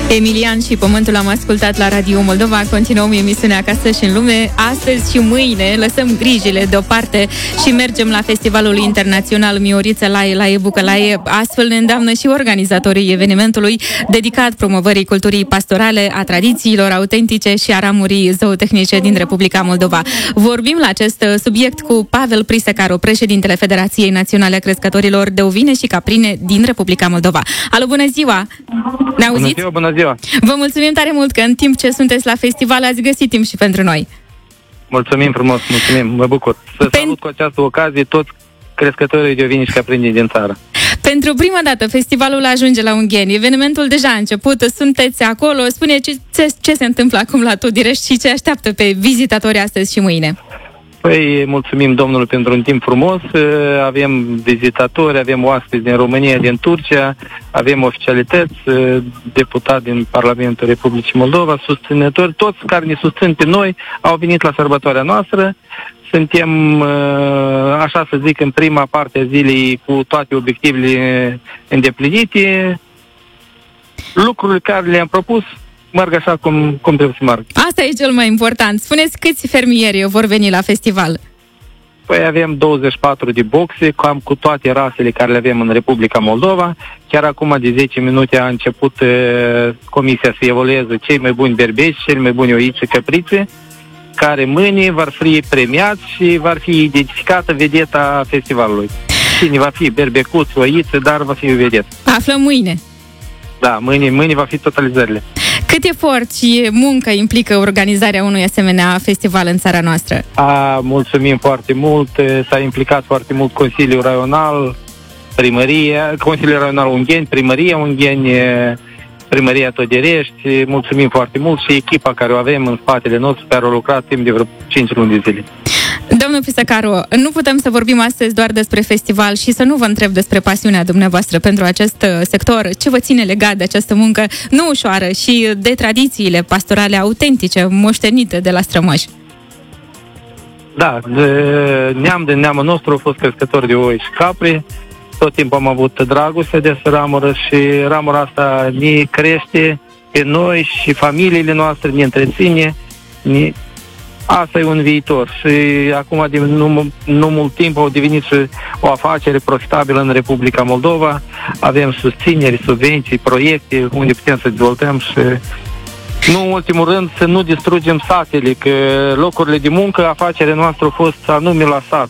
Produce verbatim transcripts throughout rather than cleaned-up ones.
Emilian și Pământul am ascultat la Radio Moldova. Continuăm emisiunea Acasă și în lume. Astăzi și mâine lăsăm grijile deoparte și mergem la Festivalul Internațional Miorița Laie, Laie Bucălaie. Astfel ne îndeamnă și organizatorii evenimentului dedicat promovării culturii pastorale, a tradițiilor autentice și a ramurii zootehnice din Republica Moldova. Vorbim la acest subiect cu Pavel Prisecaru, președintele Federației Naționale a Crescătorilor de Ovine și Caprine din Republica Moldova. Alo, bună ziua! Ne auziți? Bună ziua, bună ziua! Vă mulțumim tare mult că în timp ce sunteți la festival ați găsit timp și pentru noi. Mulțumim frumos, mulțumim, mă bucur. Să Pen... salut cu această ocazie toți crescătorii de ovine și caprini din țară. Pentru prima dată festivalul ajunge la Ungheni. Evenimentul deja a început, sunteți acolo. Spuneți ce, ce se întâmplă acum la Tudirești și ce așteaptă pe vizitatori astăzi și mâine. Păi, mulțumim Domnului pentru un timp frumos. Avem vizitatori, avem oaspeți din România, din Turcia, avem oficialități, deputați din Parlamentul Republicii Moldova, susținători, toți care ne susțin pe noi au venit la sărbătoarea noastră. Suntem, așa să zic, în prima parte a zilei cu toate obiectivele îndeplinite. Lucrurile care le-am propus merg așa cum, cum trebuie să meargă. Asta e cel mai important. Spuneți câți fermieri vor veni la festival? Păi avem douăzeci și patru de boxe, cam cu toate rasele care le avem în Republica Moldova. Chiar acum de zece minute a început uh, comisia să evalueze cei mai buni berbeci, cei mai buni oițe, căprițe, care mâine vor fi premiați și va fi identificată vedeta festivalului. Cine va fi berbecuț, oițe, dar va fi vedetă. Aflăm mâine. Da, mâine, mâine va fi totalizările. Cât efort și muncă implică organizarea unui asemenea festival în țara noastră? A, mulțumim foarte mult, s-a implicat foarte mult Consiliul Raional, Primăria, Consiliul Raional Ungheni, Primăria Ungheni, Primăria Tudirești, mulțumim foarte mult și echipa care o avem în spatele nostru, care au lucrat timp de vreo cinci luni de zile. Domnul Prisecaru, nu putem să vorbim astăzi doar despre festival și să nu vă întreb despre pasiunea dumneavoastră pentru acest sector. Ce vă ține legat de această muncă nu ușoară și de tradițiile pastorale autentice, moștenite de la strămoși? Da, de neam de neamul nostru au fost crescători de oi și capri. Tot timpul am avut dragoste de ramură și ramura asta ne crește pe noi și familiile noastre, ne întreține, ne... Asta e un viitor și acum de nu, nu mult timp au devenit și o afacere profitabilă în Republica Moldova. Avem susțineri, subvenții, proiecte unde putem să dezvoltăm și nu în ultimul rând să nu distrugem satele, că locurile de muncă, afacerea noastră a fost anume la sat.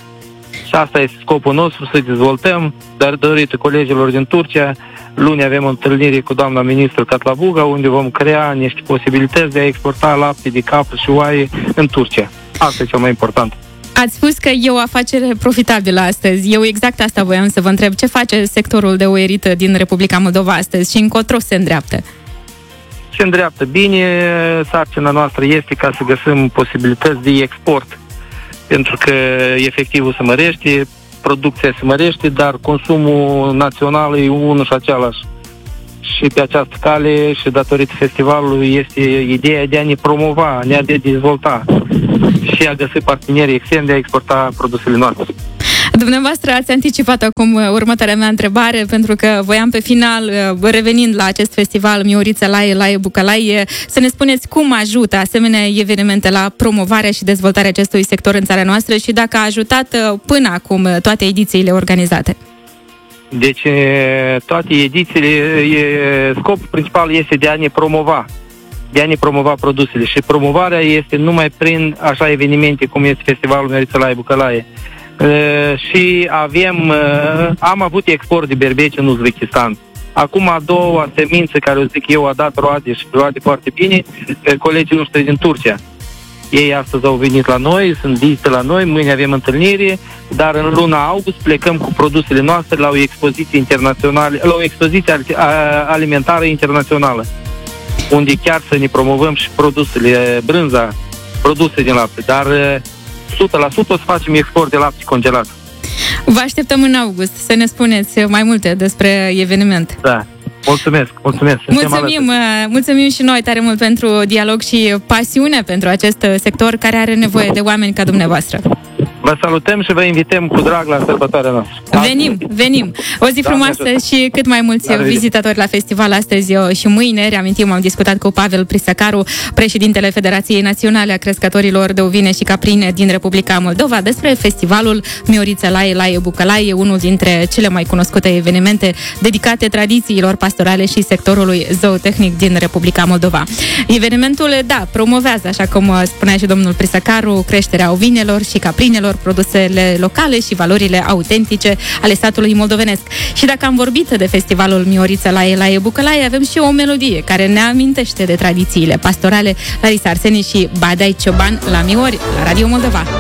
Și asta este scopul nostru, să dezvoltăm, dar datorită colegilor din Turcia, luni avem o întâlnire cu doamna ministru Catlabuga, unde vom crea niște posibilități de a exporta lapte de capre și oaie în Turcia. Asta e cel mai important. Ați spus că e o afacere profitabilă astăzi. Eu exact asta voiam să vă întreb. Ce face sectorul de oierită din Republica Moldova astăzi și încotro se îndreaptă? Se îndreaptă bine. Sarcina noastră este ca să găsim posibilități de export. Pentru că efectivul se mărește, producția se mărește, dar consumul național e unul și același. Și pe această cale și datorită festivalului este ideea de a ne promova, de a ne dezvolta și a găsi parteneri externi de a exporta produsele noastre. Dumneavoastră ați anticipat acum următoarea mea întrebare, pentru că voiam pe final, revenind la acest festival Miorița Laie, Laie Bucălaie, să ne spuneți cum ajută asemenea evenimente la promovarea și dezvoltarea acestui sector în țara noastră și dacă a ajutat până acum toate edițiile organizate. Deci toate edițiile, scopul principal este de a ne promova, de a ne promova produsele și promovarea este numai prin așa evenimente cum este Festivalul Miorița Laie Bucălaie. Uh, și avem, uh, am avut export de berbeci în Uzbekistan. Acum a doua semință care o zic eu a dat roade și roade foarte bine, uh, colegii noștri din Turcia. Ei astăzi au venit la noi, sunt vizite la noi, mâine avem întâlnire, dar în luna august plecăm cu produsele noastre la o expoziție internațională, la o expoziție alimentară internațională, unde chiar să ne promovăm și produsele, brânza, produse din lapte, dar uh, o sută la sută o să facem export de lapte congelat. Vă așteptăm în august să ne spuneți mai multe despre eveniment. Da, mulțumesc, mulțumesc. Mulțumim, mulțumim și noi tare mult pentru dialog și pasiune pentru acest sector care are nevoie de oameni ca dumneavoastră. Vă salutăm și vă invităm cu drag la sărbătoarea noastră. Venim, venim. O zi frumoasă și cât mai mulți vizitatori la festival astăzi și mâine. Reamintim, am discutat cu Pavel Prisăcaru, președintele Federației Naționale a Crescătorilor de Ovine și Caprine din Republica Moldova, despre festivalul Miorița Laie, Laie Bucălaie, unul dintre cele mai cunoscute evenimente dedicate tradițiilor pastorale și sectorului zootehnic din Republica Moldova. Evenimentul, da, promovează, așa cum spunea și domnul Prisăcaru, creșterea ovinelor și caprinelor, produsele locale și valorile autentice ale statului moldovenesc. Și dacă am vorbit de festivalul Miorița Laie, Laie Bucălaie, avem și o melodie care ne amintește de tradițiile pastorale. Larisa Arseni și Badai Cioban la Miori, la Radio Moldova.